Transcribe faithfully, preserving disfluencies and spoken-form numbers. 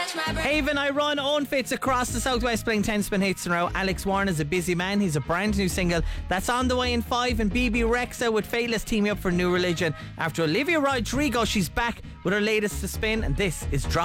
Haven, I Run, Owen Fitz across the Southwest playing ten spin hits in a row. Alex Warren is a busy man. He's a brand new single that's on the way in five. And B B Rexa with Faithless teaming up for New Religion. After Olivia Rodrigo, she's back with her latest to spin. And this is Drop.